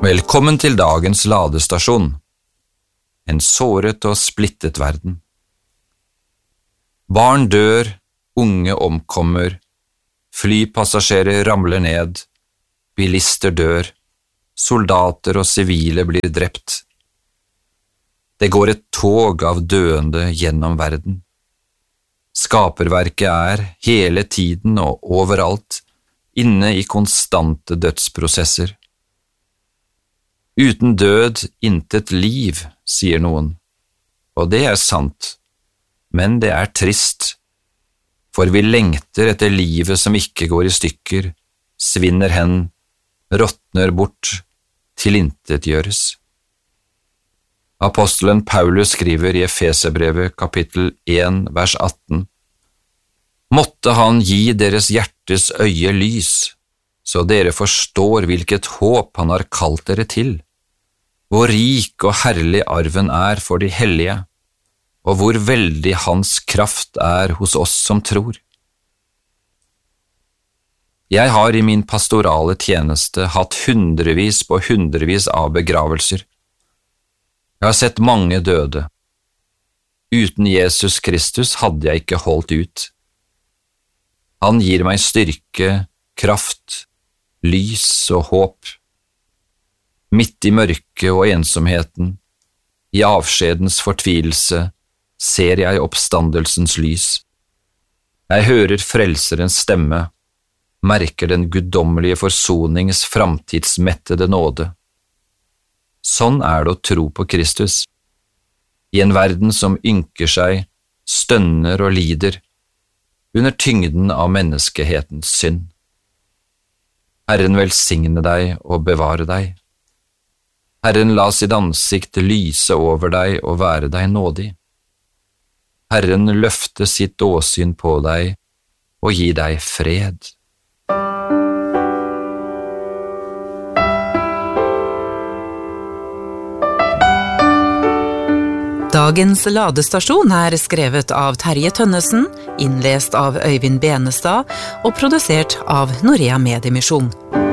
Velkommen til dagens ladestasjon. En såret og splittet verden. Barn dør, unge omkommer, flypassasjerer ramler ned, bilister dør, soldater og sivile blir drept. Det går et tog av døende gjennom verden. Skaperverket er hele tiden og overalt inne i konstante dødsprosesser. Uten død, intet liv, sier noen, og det er sant, men det er trist, for vi lengter etter livet som ikke går i stykker, svinner hen, råtner bort, tilintetgjøres. Apostelen Paulus skriver i Efeserbrevet kapittel 1, vers 18: «Måtte han gi deres hjertes øye lys, så dere forstår hvilket håp han har kalt dere til, hvor rik og herlig arven er for de hellige, og hvor veldig hans kraft er hos oss som tror.» Jeg har i min pastorale tjeneste hatt hundrevis på hundrevis av begravelser. Jeg har sett mange døde. Uten Jesus Kristus hadde jeg ikke holdt ut. Han gir meg styrke, kraft, lys og håp. Midt i mørket og ensomheten, i avskjedens fortvilelse, ser jeg oppstandelsens lys. Jeg hører frelserens stemme, merker den guddommelige forsonings framtidsmettede nåde. Sånn er det å tro på Kristus. I en verden som ynker seg, stønner og lider, under tyngden av menneskehetens synd. Herren velsigne deg og bevare deg. Herren la sitt ansikt lyse over deg og være deg nådig. Herren løfte sitt åsyn på deg og gi deg fred. Dagens ladestasjon er skrevet av Terje Tønnesen, innlest av Øyvind Benestad og produsert av Norea Mediemisjon.